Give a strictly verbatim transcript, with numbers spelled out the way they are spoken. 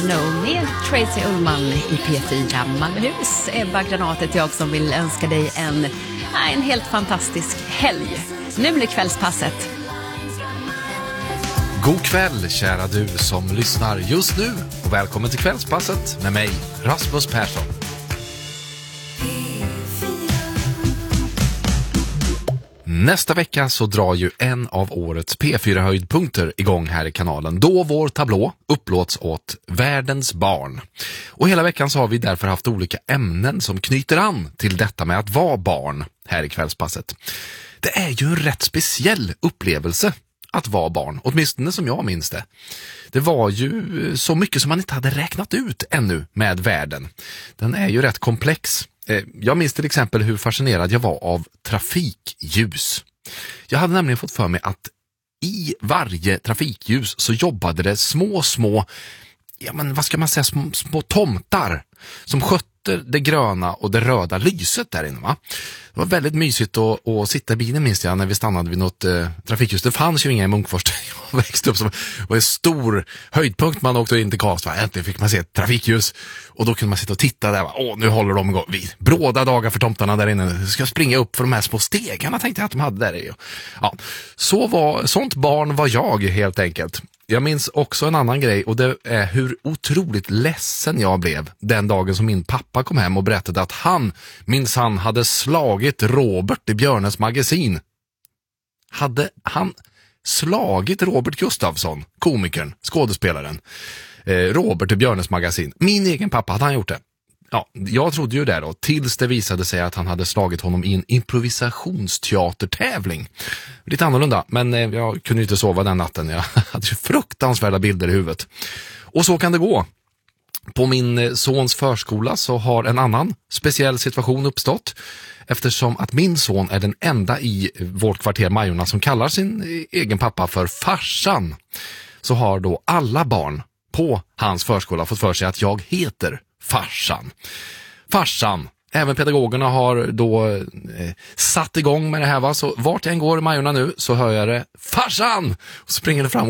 Know med Tracy Ullman i P fyra Malmöhus. Ebba Granat heter jag som vill önska dig en, en helt fantastisk helg. Nu blir kvällspasset. God kväll kära du som lyssnar just nu och välkommen till kvällspasset med mig, Rasmus Persson. Nästa vecka så drar ju en av årets P fyra-höjdpunkter igång här i kanalen, då vår tablå upplåts åt världens barn. Och hela veckan så har vi därför haft olika ämnen som knyter an till detta med att vara barn här i kvällspasset. Det är ju en rätt speciell upplevelse att vara barn, åtminstone som jag minns det. Det var ju så mycket som man inte hade räknat ut ännu med världen. Den är ju rätt komplex. Jag minns till exempel hur fascinerad jag var av trafikljus. Jag hade nämligen fått för mig att i varje trafikljus så jobbade det små, små, ja men vad ska man säga, små, små tomtar som skötte det gröna och det röda lyset där inne, va? Det var väldigt mysigt att, att sitta i bilen, minns jag, när vi stannade vid något eh, trafikljus. Det fanns ju inga i Munkfors. Jag växte upp som var en stor höjdpunkt. Man åkte in till Karlstad. Äntligen fick man se ett trafikljus. Och då kunde man sitta och titta där. Va? Åh, nu håller de igång. Vi bråda dagar för tomtarna där inne. Ska jag springa upp för de här små stegarna, tänkte jag att de hade där. Ja, så var, sånt barn var jag helt enkelt. Jag minns också en annan grej, och det är hur otroligt ledsen jag blev den dagen som min pappa kom hem och berättade att han, minns han, hade slagit Robert i Björnes magasin. Hade han slagit Robert Gustafsson, komikern, skådespelaren, eh, Robert i Björnes magasin? Min egen pappa, hade han gjort det? Ja, jag trodde ju det då, tills det visade sig att han hade slagit honom i en improvisationsteatertävling. Lite annorlunda, men eh, jag kunde inte sova den natten. Jag hade ju fruktansvärda bilder i huvudet. Och så kan det gå. På min sons förskola så har en annan speciell situation uppstått, eftersom att min son är den enda i vårt kvarter Majorna som kallar sin egen pappa för farsan. Så har då alla barn på hans förskola fått för sig att jag heter farsan. Farsan. Även pedagogerna har då eh, satt igång med det här, va? Så vart jag än går i Majorna nu så hör jag det farsan, och så springer det fram